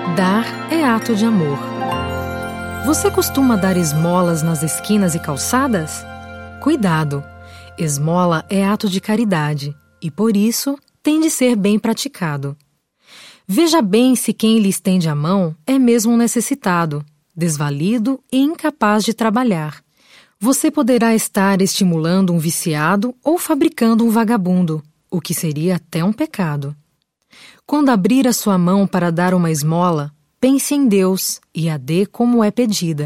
Dar é ato de amor. Você costuma dar esmolas nas esquinas e calçadas? Cuidado! Esmola é ato de caridade e, por isso, tem de ser bem praticado. Veja bem se quem lhe estende a mão é mesmo um necessitado, desvalido e incapaz de trabalhar. Você poderá estar estimulando um viciado ou fabricando um vagabundo, o que seria até um pecado. Quando abrir a sua mão para dar uma esmola, pense em Deus e a dê como é pedida.